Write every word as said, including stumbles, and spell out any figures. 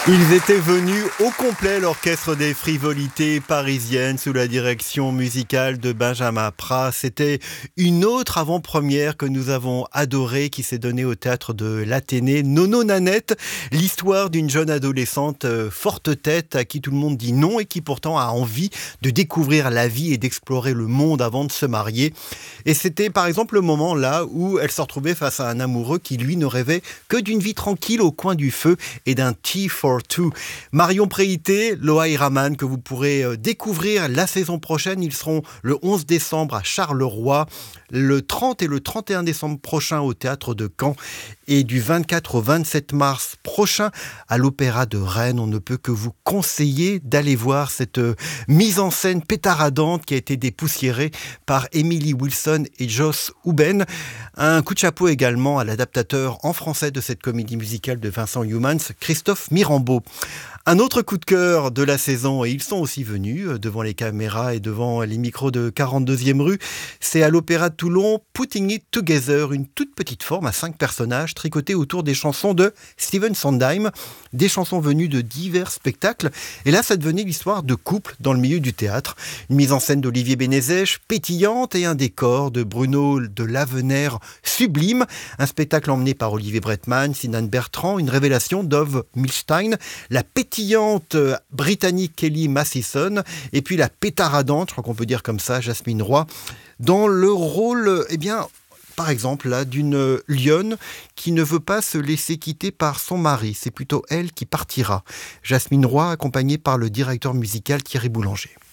Ils étaient venus au complet, l'orchestre des frivolités parisiennes sous la direction musicale de Benjamin Pras. C'était une autre avant-première que nous avons adorée qui s'est donnée au théâtre de l'Athénée. Nono Nanette, l'histoire d'une jeune adolescente forte tête à qui tout le monde dit non et qui pourtant a envie de découvrir la vie et d'explorer le monde avant de se marier. Et c'était par exemple le moment là où elle se retrouvait face à un amoureux qui lui ne rêvait que d'une vie tranquille au coin du feu et d'un tea for two. Marion Préité, Loaï Raman, que vous pourrez découvrir la saison prochaine. Ils seront le onze décembre à Charleroi, le trente et le trente et un décembre prochain au théâtre de Caen et du vingt-quatre au vingt-sept mars prochain à l'Opéra de Rennes. On ne peut que vous conseiller d'aller voir cette mise en scène pétaradante qui a été dépoussiérée par Emily Wilson et Joss Houben. Un coup de chapeau également à l'adaptateur en français de cette comédie musicale de Vincent Youmans, Christophe Mirambeau. Un autre coup de cœur de la saison, et ils sont aussi venus devant les caméras et devant les micros de quarante-deuxième rue, c'est à l'Opéra de Toulon, Putting It Together, une toute petite forme à cinq personnages tricotés autour des chansons de Stephen Sondheim, des chansons venues de divers spectacles. Et là, ça devenait l'histoire de couples dans le milieu du théâtre. Une mise en scène d'Olivier Bénézèche pétillante et un décor de Bruno de Lavenaire sublime. Un spectacle emmené par Olivier Bretman, Sinan Bertrand, une révélation d'Ove Milstein, la pétillante britannique Kelly Massison et puis la pétaradante, je crois qu'on peut dire comme ça, Jasmine Roy, dans le rôle, eh bien, par exemple, là, d'une lionne qui ne veut pas se laisser quitter par son mari. C'est plutôt elle qui partira. Jasmine Roy, accompagnée par le directeur musical Thierry Boulanger.